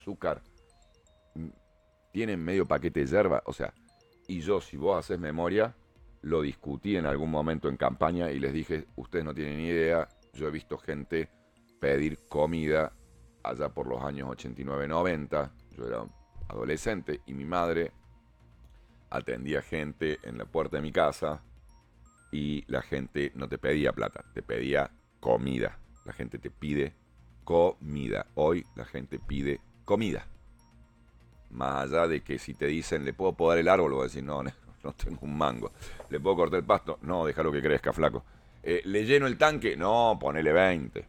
azúcar, mm, tienen medio paquete de yerba, o sea, y yo, si vos haces memoria, lo discutí en algún momento en campaña y les dije, ustedes no tienen ni idea, yo he visto gente pedir comida allá por los años 89-90, yo era adolescente y mi madre atendía gente en la puerta de mi casa y la gente no te pedía plata, te pedía comida. La gente te pide comida. Hoy la gente pide comida. Más allá de que si te dicen, ¿le puedo podar el árbol? Vos decís, no, no tengo un mango. ¿Le puedo cortar el pasto? No, déjalo que crezca, flaco. ¿Le lleno el tanque? No, ponele 20.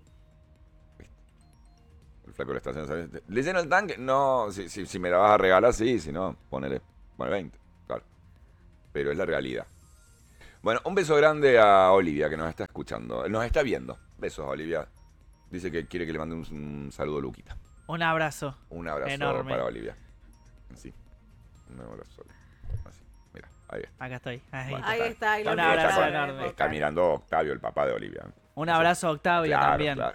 El flaco de la estación, ¿sabes? ¿Le lleno el tanque? No, si me la vas a regalar, sí, si no, ponele 20. Claro. Pero es la realidad. Bueno, un beso grande a Olivia que nos está escuchando. Nos está viendo. Besos, Olivia. Dice que quiere que le mande un saludo a Luquita. Un abrazo. Un abrazo Enorme. para Olivia. Así. Un abrazo. Así. Mira, ahí está. Acá estoy. Bueno, Ahí está. Ahí Un lo abrazo está, enorme. Está mirando Octavio, el papá de Olivia. Un abrazo a Octavio Claro, también. claro.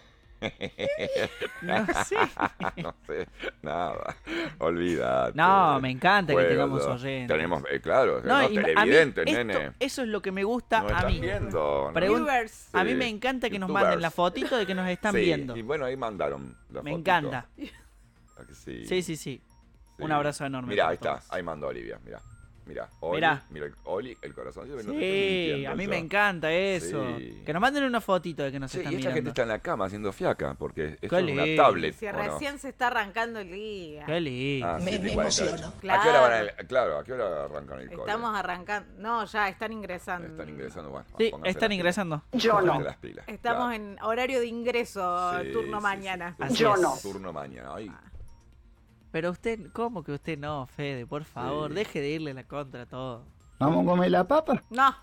No sé. No sé, nada. Olvídate. No, me encanta que Bueno, tengamos oyentes. Tenemos, claro, No, no, y a mí televidentes, esto- nene. eso es lo que me gusta Nos a están mí. viendo, ¿no? Viewers. A mí Sí, me encanta que nos youtubers. manden la fotito de que nos están Sí, viendo. y bueno, ahí mandaron la Me fotito. encanta. ¿A que sí? Sí, sí, sí. Sí. Un abrazo enorme. Mirá, para ahí está, todos. ahí mandó Olivia, mirá. Mirá, Oli, Mirá. mira, Oli, el corazón. Yo no te estoy Sí, mintiendo a mí yo. me encanta eso. Sí. Que nos manden una fotito de que nos Sí, y están esta mirando. gente está en la cama haciendo fiaca, porque esto Qué es una lindo. tablet. Si ¿o no? recién se está arrancando el día. Qué lindo. Ah, Me 7:48. emociono. ¿A qué hora van claro, ¿a qué hora arrancan el cole? Estamos arrancando. No, ya están ingresando. Están ingresando, bueno. Sí, pónganse están las ingresando. Yo pilas, no. pónganse las pilas, Estamos claro. en horario de ingreso, Sí, turno sí, mañana. sí. Así Yo es. no. Turno mañana. Ay, Pero usted, ¿cómo que usted no, Fede? Por favor, Sí. deje de irle la contra a todo. ¿Vamos a comer la papa? No,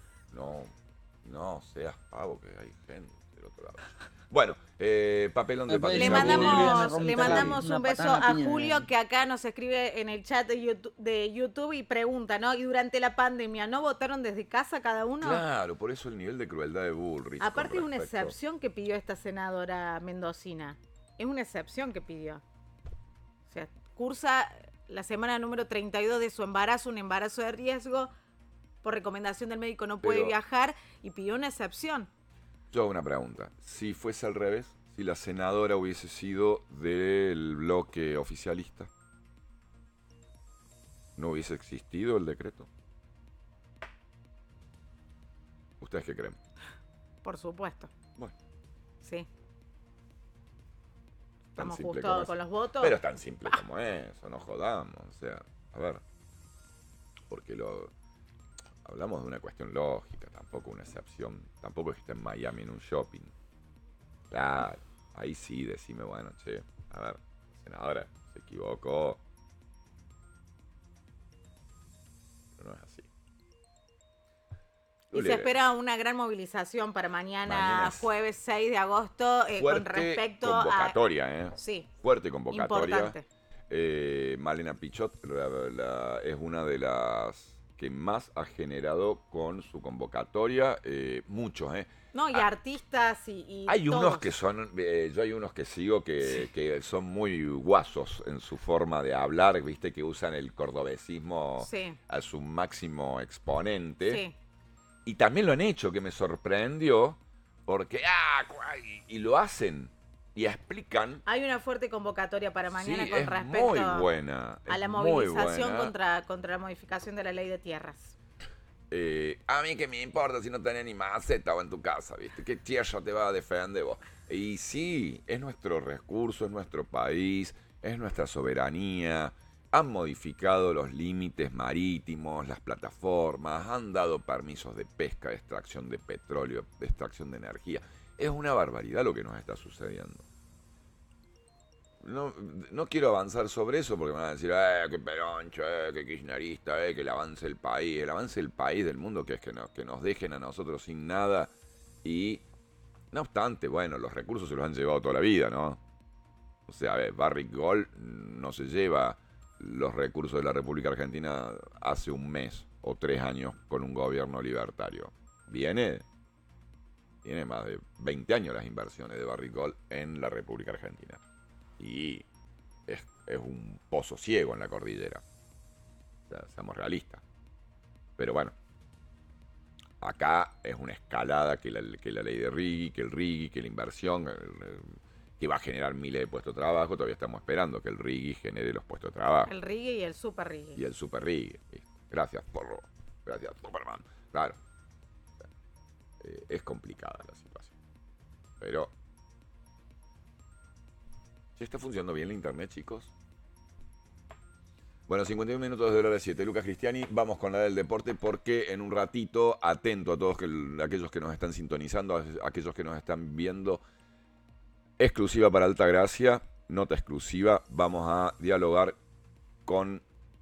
no seas pavo que hay gente del otro lado. Bueno, papelón de Le Patricia le mandamos, Bullrich. le mandamos Una un beso patada en la a piña. Julio que acá nos escribe en el chat de YouTube y pregunta, ¿no? Y durante la pandemia, ¿no votaron desde casa cada uno? Claro, por eso el nivel de crueldad de Bullrich. Aparte es con una respecto- excepción que pidió esta senadora mendocina. Es una excepción que pidió. O sea, cursa la semana número 32 de su embarazo, un embarazo de riesgo. Por recomendación del médico no puede Pero- viajar y pidió una excepción. Yo hago una pregunta. Si fuese al revés, si la senadora hubiese sido del bloque oficialista, ¿no hubiese existido el decreto? ¿Ustedes qué creen? Por supuesto. Bueno, Sí. tan Estamos simple justo como con eso. los votos. Pero es tan simple como eso, no jodamos. O sea, a ver. Porque hablamos de una cuestión lógica, tampoco una excepción. Tampoco es que esté en Miami en un shopping. Claro, ahí sí, decime, bueno, che, a ver, la senadora se equivocó. Pero no es así. Y Lule, se espera una gran movilización para mañana, Mañana es jueves 6 de agosto, con fuerte respecto convocatoria, ¿eh? Sí, Fuerte convocatoria. importante. Malena Pichot es una de las que más ha generado con su convocatoria. Muchos, ¿eh? No, y Ah, artistas y Hay unos todos. que son, yo hay unos que sigo que son muy guasos en su forma de hablar, viste, que usan el cordobesismo Sí. a su máximo exponente. Sí. Y también lo han hecho, que me sorprendió, porque, y lo hacen, y explican. Hay una fuerte convocatoria para mañana Sí, con es respecto muy buena, a la es muy movilización buena. contra la modificación de la ley de tierras. A mí que me importa si no tenés ni maceta o en tu casa, ¿viste? ¿Qué tierra te va a defender vos? Y sí, es nuestro recurso, es nuestro país, es nuestra soberanía. Han modificado los límites marítimos, las plataformas, han dado permisos de pesca, de extracción de petróleo, de extracción de energía. Es una barbaridad lo que nos está sucediendo. No quiero avanzar sobre eso porque me van a decir, qué peroncho, qué kirchnerista, que el avance del país del mundo, que es que nos dejen a nosotros sin nada. Y, no obstante, bueno, los recursos se los han llevado toda la vida, ¿no? O sea, Barrick Gold no se lleva los recursos de la República Argentina hace un mes o 3 años con un gobierno libertario. Tiene más de 20 años las inversiones de Barrick Gold en la República Argentina. Y es un pozo ciego en la cordillera. O sea, seamos realistas. Pero bueno, acá es una escalada que la ley de Righi, que el Righi, que la inversión, que va a generar miles de puestos de trabajo. Todavía estamos esperando que el Righi genere los puestos de trabajo. El Righi y el Super Righi. Y el Super Righi. Gracias, porro. Gracias, Superman. Claro. Es complicada la situación. Pero... ¿sí está funcionando bien la internet, chicos? Bueno, 51 minutos de hora de 7. Lucas Cristiani, vamos con la del deporte porque en un ratito, atento a todos aquellos que nos están sintonizando, a aquellos que nos están viendo, exclusiva para Altagracia, nota exclusiva, vamos a dialogar con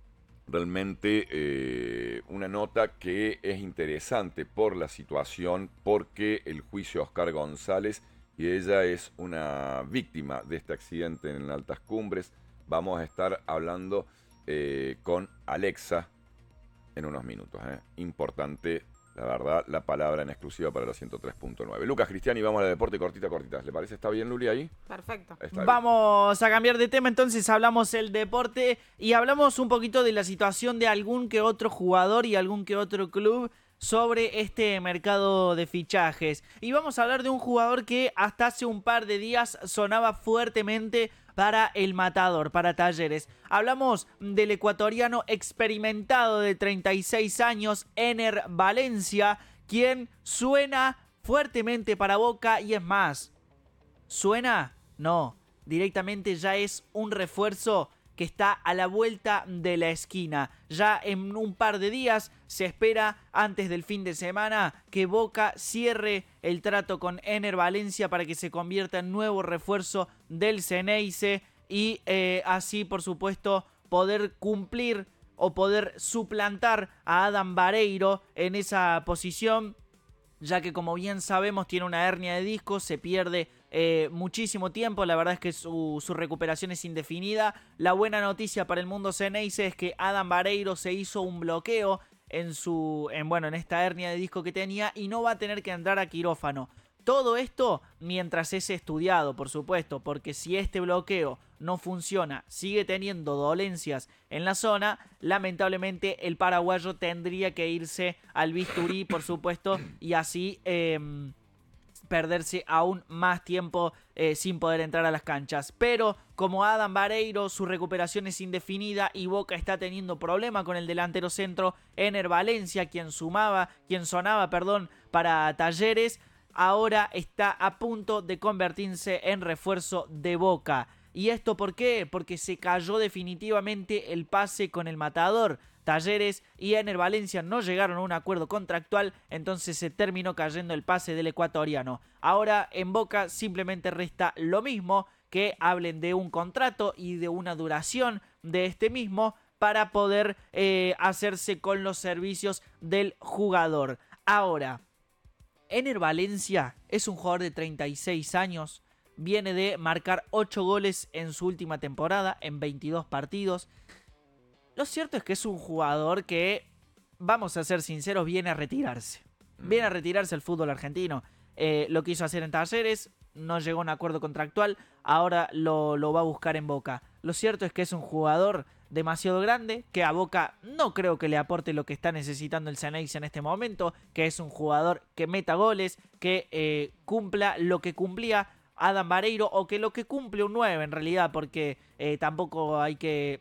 realmente una nota que es interesante por la situación, porque el juicio a Oscar González, y ella es una víctima de este accidente en Altas Cumbres. Vamos a estar hablando con Alexa en unos minutos. Importante, la verdad, la palabra en exclusiva para la 103.9. Lucas Cristiani, vamos a la deporte cortita. ¿Le parece? ¿Está bien, Luli, ahí? Perfecto. Vamos a cambiar de tema, entonces hablamos el deporte y hablamos un poquito de la situación de algún que otro jugador y algún que otro club sobre este mercado de fichajes. Y vamos a hablar de un jugador que hasta hace un par de días sonaba fuertemente para el Matador, para Talleres. Hablamos del ecuatoriano experimentado de 36 años, Ener Valencia, quien suena fuertemente para Boca y es más, ¿suena? No, directamente ya es un refuerzo que está a la vuelta de la esquina. Ya en un par de días se espera, antes del fin de semana, que Boca cierre el trato con Ener Valencia para que se convierta en nuevo refuerzo del Xeneize y así, por supuesto, poder cumplir o poder suplantar a Adam Vareiro en esa posición, ya que, como bien sabemos, tiene una hernia de disco, se pierde muchísimo tiempo. La verdad es que su recuperación es indefinida. La buena noticia para el mundo Xeneize es que Adam Vareiro se hizo un bloqueo en esta hernia de disco que tenía y no va a tener que entrar a quirófano. Todo esto mientras es estudiado, por supuesto, porque si este bloqueo no funciona, sigue teniendo dolencias en la zona, lamentablemente el paraguayo tendría que irse al bisturí, por supuesto, y así perderse aún más tiempo sin poder entrar a las canchas. Pero como Adam Vareiro, su recuperación es indefinida y Boca está teniendo problema con el delantero centro Ener Valencia, quien sonaba para Talleres, ahora está a punto de convertirse en refuerzo de Boca. ¿Y esto por qué? Porque se cayó definitivamente el pase con el Matador. Talleres y Ener Valencia no llegaron a un acuerdo contractual, entonces se terminó cayendo el pase del ecuatoriano. Ahora en Boca simplemente resta lo mismo, que hablen de un contrato y de una duración de este mismo para poder hacerse con los servicios del jugador. Ahora, Ener Valencia es un jugador de 36 años, viene de marcar 8 goles en su última temporada, en 22 partidos. Lo cierto es que es un jugador que, vamos a ser sinceros, viene a retirarse. Viene a retirarse el fútbol argentino. Lo quiso hacer en Talleres, no llegó a un acuerdo contractual, ahora lo va a buscar en Boca. Lo cierto es que es un jugador demasiado grande, que a Boca no creo que le aporte lo que está necesitando el Xeneize en este momento, que es un jugador que meta goles, que cumpla lo que cumplía Adam Vareiro, o que lo que cumple un 9 en realidad, porque tampoco hay que...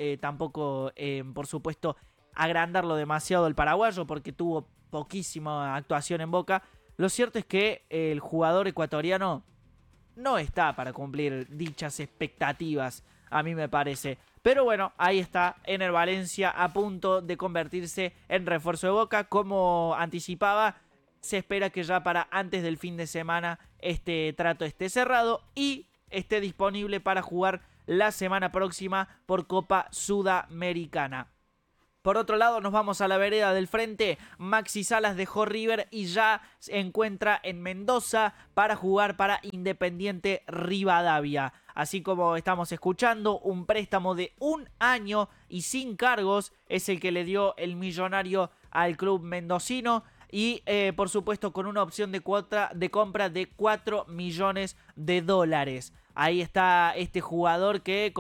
por supuesto, agrandarlo demasiado el paraguayo, porque tuvo poquísima actuación en Boca. Lo cierto es que el jugador ecuatoriano no está para cumplir dichas expectativas, a mí me parece. Pero bueno, ahí está Ener Valencia a punto de convertirse en refuerzo de Boca. Como anticipaba, se espera que ya para antes del fin de semana este trato esté cerrado y esté disponible para jugar la semana próxima por Copa Sudamericana. Por otro lado, nos vamos a la vereda del frente. Maxi Salas dejó River y ya se encuentra en Mendoza para jugar para Independiente Rivadavia. Así como estamos escuchando, un préstamo de 1 año y sin cargos es el que le dio el millonario al club mendocino. Y por supuesto con una opción de cuota de compra de $4 millones. Ahí está este jugador que